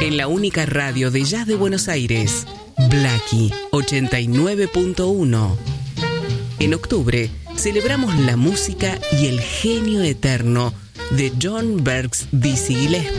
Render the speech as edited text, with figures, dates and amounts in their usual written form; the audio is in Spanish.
En la única radio de jazz de Buenos Aires, Blackie 89.1. En octubre celebramos la música y el genio eterno de John Bergs Dizzy Gillespie.